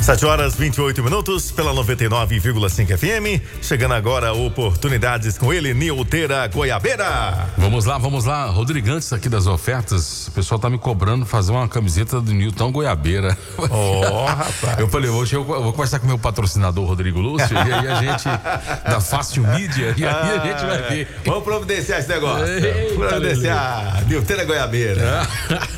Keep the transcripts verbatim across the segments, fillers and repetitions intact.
sete horas e vinte e oito minutos pela noventa e nove vírgula cinco F M. Chegando agora oportunidades com ele, Nilteira Goiabeira. Vamos lá, vamos lá. Rodrigo, antes aqui das ofertas, o pessoal tá me cobrando fazer uma camiseta do Nilton Goiabeira. Oh, rapaz. Eu falei, hoje eu vou conversar com o meu patrocinador Rodrigo Lúcio e aí a gente, da Fácil Mídia, e aí a gente vai ver. Vamos providenciar esse negócio. Eita, providenciar Nilteira Goiabeira.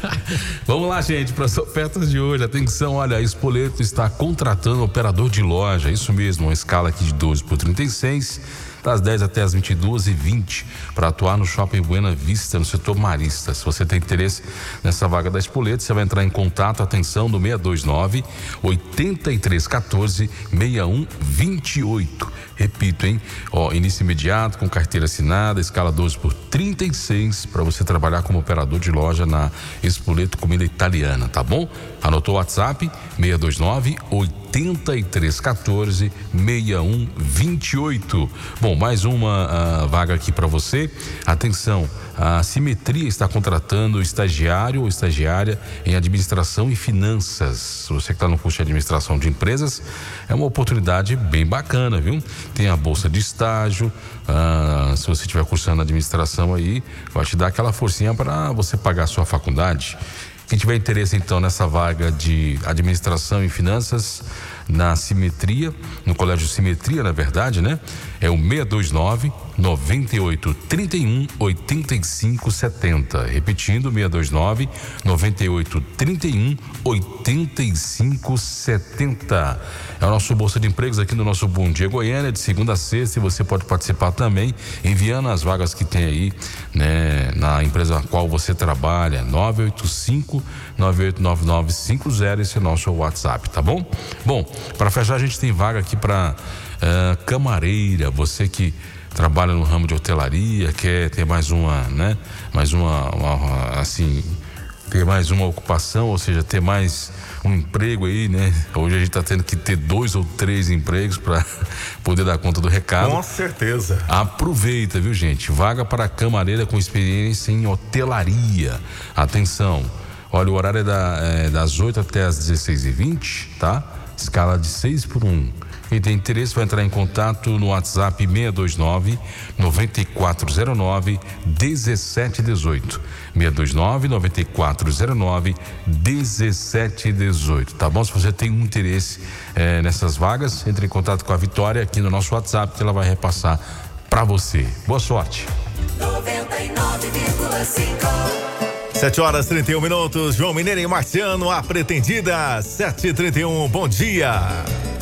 Vamos lá, gente, para as ofertas de hoje. Atenção, olha, a Spoleto está contratando operador de loja, isso mesmo, uma escala aqui de doze por trinta e seis, das dez até as vinte e duas e vinte, para atuar no Shopping Buena Vista, no setor marista. Se você tem interesse nessa vaga da Spoleto, você vai entrar em contato, atenção, no seis dois nove, oito três um quatro, seis um dois oito. Repito, hein? Ó, início imediato, com carteira assinada, escala doze por trinta e seis, para você trabalhar como operador de loja na Spoleto Comida Italiana, tá bom? Anotou o WhatsApp? seis dois nove, oito três um quatro, seis um dois oito. Bom, mais uma uh, vaga aqui para você. Atenção, a Simetria está contratando estagiário ou estagiária em administração e finanças. Você que está no curso de administração de empresas, é uma oportunidade bem bacana, viu? Tem a bolsa de estágio, uh, se você estiver cursando administração aí, vai te dar aquela forcinha para você pagar a sua faculdade. Quem tiver interesse então nessa vaga de administração e finanças na Simetria, no Colégio Simetria, na verdade, né? É o seis dois nove, nove oito três um, oito cinco sete zero. Repetindo, seis dois nove, nove oito três um, oito cinco sete zero. É o nosso Bolsa de Empregos aqui no nosso Bom Dia Goiânia, de segunda a sexta, e você pode participar também, enviando as vagas que tem aí, né, na empresa na qual você trabalha. Nove oito cinco, nove oito nove nove cinco zero, esse é o nosso WhatsApp, tá bom? Bom, para fechar, a gente tem vaga aqui para uh, camareira. Você que trabalha no ramo de hotelaria, quer ter mais uma, né? Mais uma, uma, assim, ter mais uma ocupação, ou seja, ter mais um emprego aí, né? Hoje a gente tá tendo que ter dois ou três empregos para poder dar conta do recado. Com certeza. Aproveita, viu, gente? Vaga para camareira com experiência em hotelaria. Atenção, olha, o horário é, da, é das oito até as dezesseis e vinte, tá? Escala de seis por um. Quem tem interesse vai entrar em contato no WhatsApp seis dois nove, nove quatro zero nove, um sete um oito. seis dois nove, nove quatro zero nove, um sete um oito. Tá bom? Se você tem um interesse eh, nessas vagas, entre em contato com a Vitória aqui no nosso WhatsApp, que ela vai repassar para você. Boa sorte. noventa e nove vírgula cinco. sete horas e trinta e um minutos. João Mineiro e Marciano, a pretendida. sete e trinta e um. Bom dia.